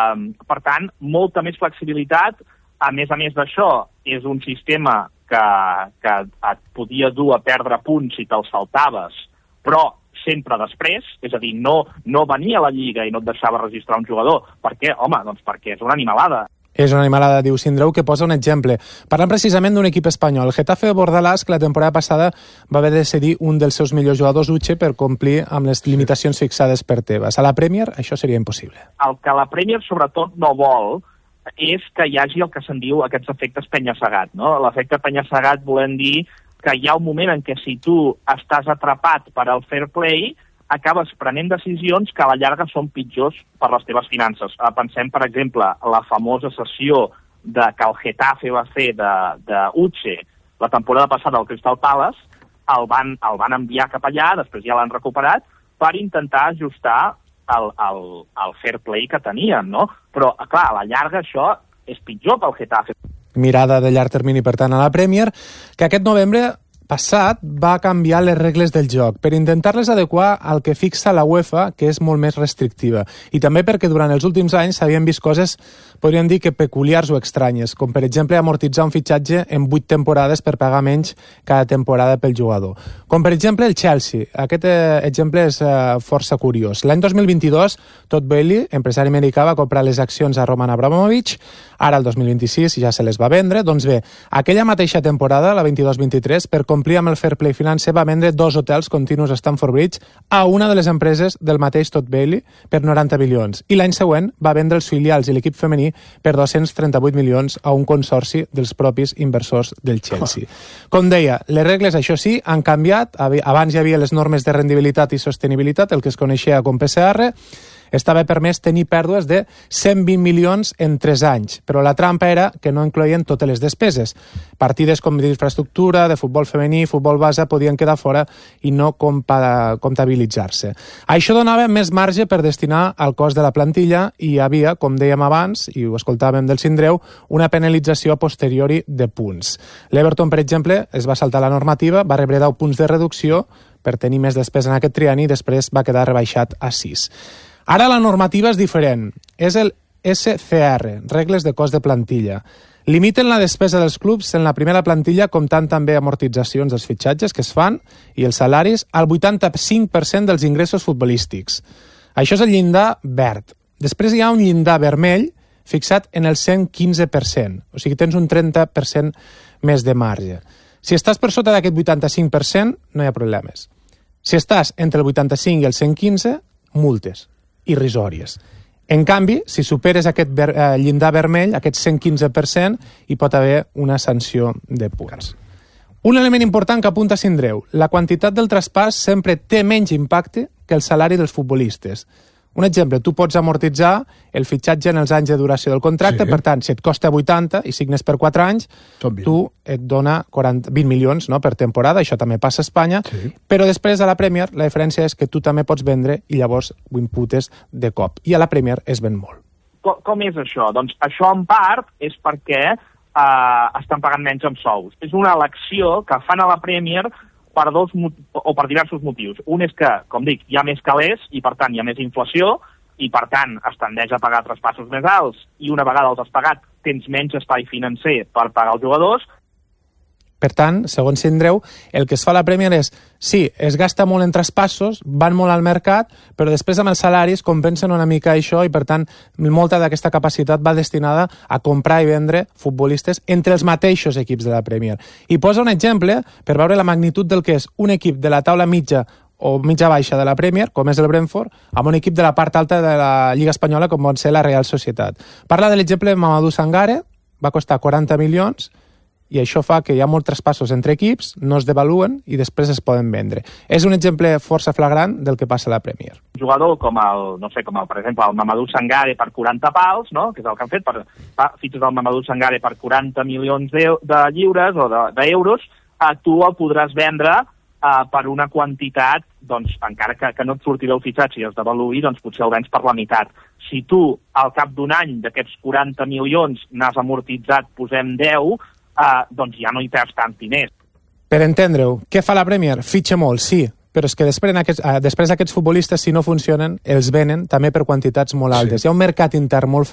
Per tant, molta més flexibilitat. A més d'això, és un sistema que et podia dur a perdre punts si te'ls saltaves, però sempre després, és a dir, no venia a la Lliga i no et deixava registrar un jugador. Per què? Home, doncs perquè és una animalada. És una animalada, diu Sindreu, que posa un exemple. Parlant precisament d'un equip espanyol, el Getafe de Bordalàs, que la temporada passada va haver de cedir un dels seus millors jugadors, Uche, per complir amb les limitacions fixades per Tebas. A la Premier això seria impossible. El que la Premier sobretot no vol és que hi hagi el que se'n diu aquests efectes penya-segat, no? L'efecte penya-segat volem dir que hi ha un moment en què si tu estàs atrapat per al fair play, acabes prenent decisions que a la llarga són pitjors per les teves finances. Pensem, per exemple, la famosa cessió que el Getafe va fer d'Uche la temporada passada al Crystal Palace, el van enviar cap allà, després ja l'han recuperat, per intentar ajustar el fair play que tenien, no? Però, clar, a la llarga això és pitjor pel Getafe. Mirada de llarg termini, per tant, a la Premier, que aquest novembre passat va canviar les regles del joc per intentar-les adequar al que fixa la UEFA, que és molt més restrictiva. I també perquè durant els últims anys s'havien vist coses, podríem dir que peculiars o estranyes, com per exemple amortitzar un fitxatge en 8 temporades per pagar menys cada temporada pel jugador. Com per exemple el Chelsea. Aquest exemple és força curiós. L'any 2022, Todd Boehly, empresari americà, va comprar les accions a Roman Abramovich. Ara, el 2026, ja se les va vendre. Doncs bé, aquella mateixa temporada, la 22-23, per complir amb el fair play financer, va vendre 2 hotels continus a Stamford Bridge a una de les empreses del mateix Todd Boehly per 90 milions. I l'any següent va vendre els filials i l'equip femení per 238 milions a un consorci dels propis inversors del Chelsea. Com deia, les regles, això sí, han canviat. Abans hi havia les normes de rendibilitat i sostenibilitat, el que es coneixia com PCR. Estava permès tenir pèrdues de 120 milions en 3 anys, però la trampa era que no incloïen totes les despeses. Partides com d'infraestructura, de futbol femení, futbol base, podien quedar fora i no comptabilitzar-se. Això donava més marge per destinar al cost de la plantilla i hi havia, com dèiem abans, i ho escoltàvem del Sindreu, una penalització a posteriori de punts. L'Everton, per exemple, es va saltar la normativa, va rebre 10 punts de reducció per tenir més despesa en aquest trienni i després va quedar rebaixat a 6. Ara la normativa és diferent. És el SCR, regles de cost de plantilla. Limiten la despesa dels clubs en la primera plantilla comptant també amortitzacions dels fitxatges que es fan i els salaris al 85% dels ingressos futbolístics. Això és el llindar verd. Després hi ha un llindar vermell fixat en el 115%. O sigui, tens un 30% més de marge. Si estàs per sota d'aquest 85%, no hi ha problemes. Si estàs entre el 85 i el 115, multes irrisòries. En canvi, si superes aquest llindar vermell, aquest 115%, hi pot haver una sanció de punts. Un element important que apunta Sindreu, la quantitat del traspàs sempre té menys impacte que el salari dels futbolistes. Un exemple, tu pots amortitzar el fitxatge en els anys de duració del contracte, sí. Per tant, si et costa 80 i signes per 4 anys, tu et dona 20 milions, no, per temporada, això també passa a Espanya, sí. Però després a la Premier la diferència és que tu també pots vendre i llavors ho imputes de cop. I a la Premier es ven molt. Com és això? Doncs això en part és perquè estan pagant menys amb sous. És una elecció que fan a la Premier per diversos motius. Un és que, com dic, hi ha més calés i, per tant, hi ha més inflació i, per tant, es tendeix a pagar traspassos més alts i una vegada els has pagat tens menys espai financer per pagar els jugadors. Per tant, segons Sindreu, el que es fa a la Premier és, sí, es gasta molt en traspassos, van molt al mercat, però després amb els salaris compensen una mica això i, per tant, molta d'aquesta capacitat va destinada a comprar i vendre futbolistes entre els mateixos equips de la Premier. I posa un exemple per veure la magnitud del que és un equip de la taula mitja o mitja baixa de la Premier, com és el Brentford, amb un equip de la part alta de la Lliga Espanyola, com pot ser la Real Societat. Parla de l'exemple de Mamadou Sangare, va costar 40 milions, i això fa que hi ha molts traspassos entre equips, no es devaluen i després es poden vendre. És un exemple força flagrant del que passa a la Premier. Un jugador com per exemple, el Mamadou Sangare per 40 pals, no? Que és el que han fet, fitxes el Mamadou Sangare per 40 milions de lliures o d'euros, tu el podràs vendre per una quantitat, doncs, encara que no et surti el fitxatge i es devaluï, doncs potser el vens per la meitat. Si tu, al cap d'un any d'aquests 40 milions, n'has amortitzat, posem 10, doncs ja no hi tens tants diners. Per entendre-ho, què fa la Premier? Fitxa molt, sí, però és que després aquests futbolistes, si no funcionen, els venen també per quantitats molt altes. Sí. Hi ha un mercat intern molt